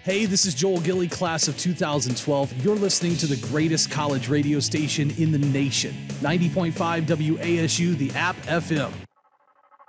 Hey, this is Joel Gilly, class of 2012. You're listening to the greatest college radio station in the nation. 90.5 WASU, the App FM.